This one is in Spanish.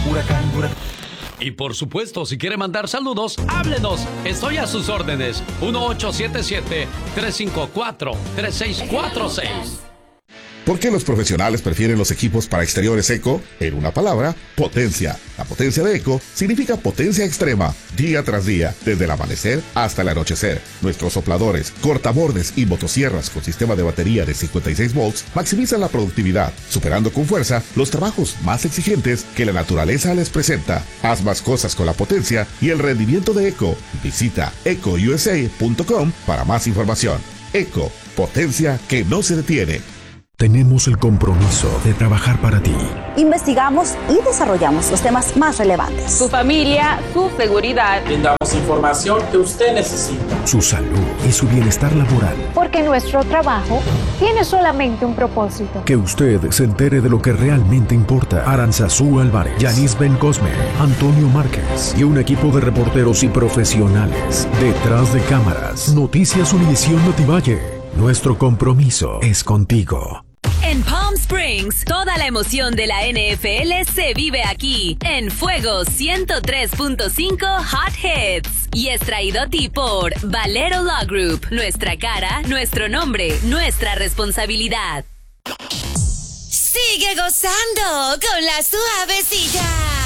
Y por supuesto, si quiere mandar saludos, háblenos. Estoy a sus órdenes. 1877-354-3646. ¿Por qué los profesionales prefieren los equipos para exteriores Eco? En una palabra, potencia. La potencia de Eco significa potencia extrema, día tras día, desde el amanecer hasta el anochecer. Nuestros sopladores, cortabordes y motosierras con sistema de batería de 56 volts maximizan la productividad, superando con fuerza los trabajos más exigentes que la naturaleza les presenta. Haz más cosas con la potencia y el rendimiento de Eco. Visita ecousa.com para más información. Eco, potencia que no se detiene. Tenemos el compromiso de trabajar para ti. Investigamos y desarrollamos los temas más relevantes. Su familia, su seguridad. Brindamos información que usted necesita. Su salud y su bienestar laboral. Porque nuestro trabajo tiene solamente un propósito. Que usted se entere de lo que realmente importa. Aranzazú Álvarez, Yanis Ben Cosme, Antonio Márquez y un equipo de reporteros y profesionales. Detrás de cámaras. Noticias Univisión Notivalle. Nuestro compromiso es contigo. En Palm Springs, toda la emoción de la NFL se vive aquí, en Fuego 103.5 Hot Hits. Y es traído a ti por Valero Law Group. Nuestra cara, nuestro nombre, nuestra responsabilidad. Sigue gozando con la suavecita.